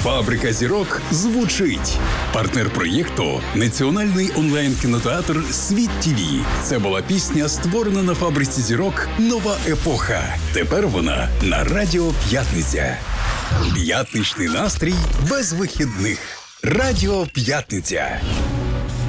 Фабрика зірок звучить. Партнер проєкту – національний онлайн-кінотеатр «Світ ТІВІ». Це була пісня, створена на Фабриці зірок «Нова епоха». Тепер вона на Радіо П'ятниця. П'ятничний настрій без вихідних. Радіо П'ятниця.